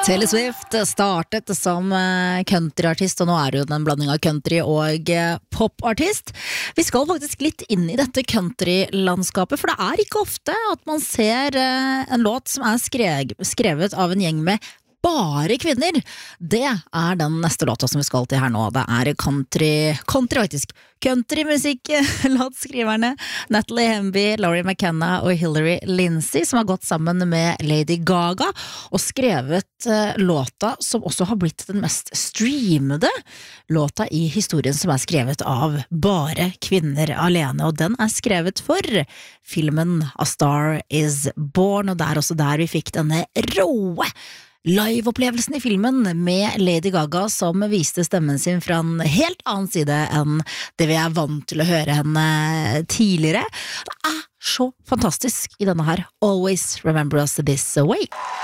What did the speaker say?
Taylor Swift startet som countryartist, og nå er hun en blanding av country og popartist. Vi skal faktisk litt inn i dette countrylandskapet, for det er ikke ofte at man ser en låt som er skrevet av en gjeng med bare kvinner. Det er den neste låta som vi skal til her nå. Det er countrymusikk, låtskriverne Natalie Hemby, Laurie McKenna og Hillary Lindsey, som har gått sammen med Lady Gaga og skrevet låta som også har blitt den mest streamede låta i historien, som er skrevet av bare kvinner alene, og den er skrevet for filmen A Star Is Born, og det er også der vi fikk denne råe live-opplevelsen i filmen med Lady Gaga, som viste stemmen sin fra en helt annen side enn det vi er vant til å høre henne tidligere. Det er så fantastisk i denne her Always Remember Us This Way.